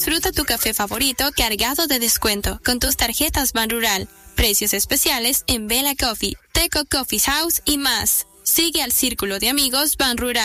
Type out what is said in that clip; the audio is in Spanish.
Disfruta tu café favorito cargado de descuento con tus tarjetas Banrural. Precios especiales en Vela Coffee, Teco Coffee House y más. Sigue al Círculo de Amigos Banrural.